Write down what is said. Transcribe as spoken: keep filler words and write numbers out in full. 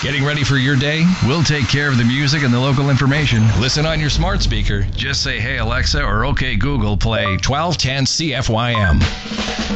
Getting ready for your day? We'll take care of the music and the local information. Listen on your smart speaker. Just say, hey, Alexa, or okay, Google, play twelve ten C F Y M.